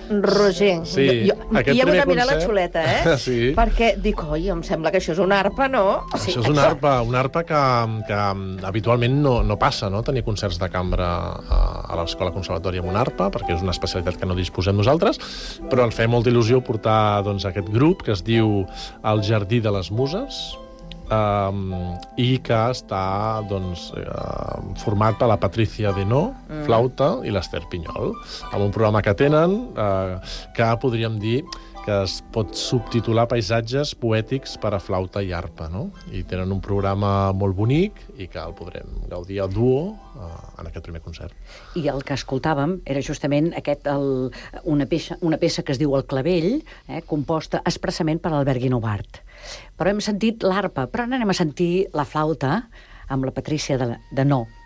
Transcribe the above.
Roger, Sí, jo aquest hi he hagut primer de mirar la concert- xuleta, Sí. Perquè dic, oi, em sembla que això és una arpa, no? Sí, Això és una arpa que habitualment no passa, no?, tenir concerts de cambra a l'Escola Conservatori amb una arpa, perquè és una especialitat que no disposem nosaltres, però ens feia molta il·lusió portar doncs, aquest grup que es diu El Jardí de les Muses, i que està doncs, format per la Patricia Denó, flauta, i l'Ester Pinyol, amb un programa que tenen que podríem dir que es pot subtitular Paisatges poètics per a flauta i arpa, no? I tenen un programa molt bonic i que el podrem gaudir a duo en aquest primer concert. I el que escoltàvem era justament una peça que es diu El Clavell, composta expressament per Albert Guinovart. Però hem sentit l'arpa, però ara anem a sentir la flauta amb la Patricia Denó.